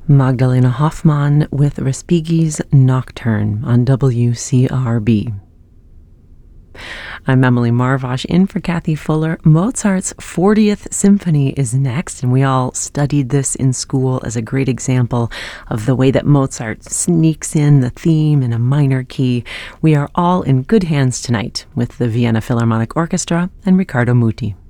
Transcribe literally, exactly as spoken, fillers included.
Magdalena Hoffmann with Respighi's Nocturne on W C R B. I'm Emily Marvosh in for Kathy Fuller. Mozart's fortieth Symphony is next, and we all studied this in school as a great example of the way that Mozart sneaks in the theme in a minor key. We are all in good hands tonight with the Vienna Philharmonic Orchestra and Riccardo Muti.